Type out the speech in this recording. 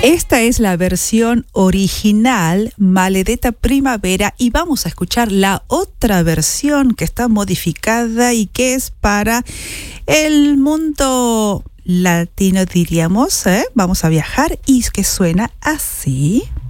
Esta es la versión original, Maledetta Primavera, y vamos a escuchar la otra versión que está modificada y que es para el mundo latino, diríamos, ¿eh? Vamos a viajar y que suena así.